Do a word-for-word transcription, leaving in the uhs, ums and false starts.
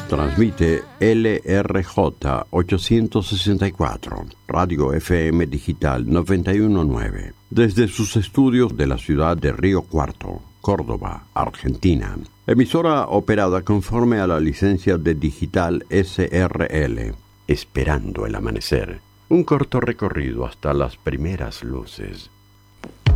Transmite L R J ochocientos sesenta y cuatro, Radio F M Digital noventa y uno punto nueve, desde sus estudios de la ciudad de Río Cuarto, Córdoba, Argentina. Emisora operada conforme a la licencia de Digital S R L. Esperando el amanecer. Un corto recorrido hasta las primeras luces.